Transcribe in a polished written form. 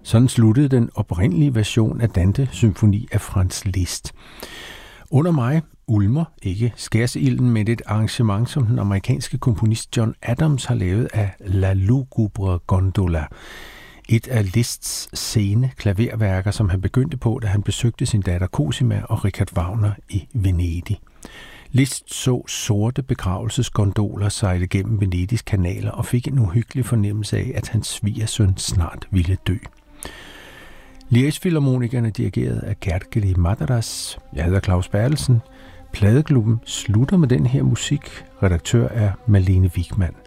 Sådan sluttede den oprindelige version af Dante-symfoni af Franz Liszt. Under mig ulmer ikke skærsilden med et arrangement, som den amerikanske komponist John Adams har lavet af La Lugubre Gondola. Et af Liszts sene klaverværker, som han begyndte på, da han besøgte sin datter Cosima og Richard Wagner i Venedig. Liszt så sorte begravelsesgondoler sejle gennem Venedigs kanaler og fik en uhyggelig fornemmelse af, at hans svigersøn snart ville dø. Liège-filharmonikerne dirigeret af Gergely Madaras. Jeg hedder Claus Bertelsen. Pladeklubben slutter med den her musik. Redaktør er Malene Wigman.